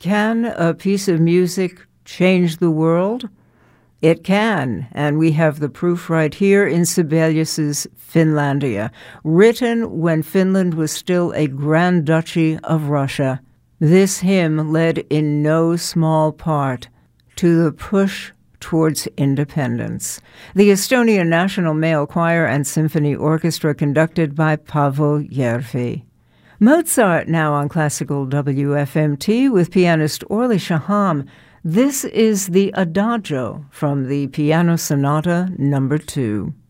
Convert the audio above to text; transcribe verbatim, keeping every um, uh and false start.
Can a piece of music change the world? It can, and we have the proof right here in Sibelius's Finlandia, written when Finland was still a Grand Duchy of Russia. This hymn led in no small part to the push towards independence. The Estonian National Male Choir and Symphony Orchestra, conducted by Paavo Järvi. Mozart now on Classical W F M T with pianist Orly Shaham. This is the Adagio from the Piano Sonata number two.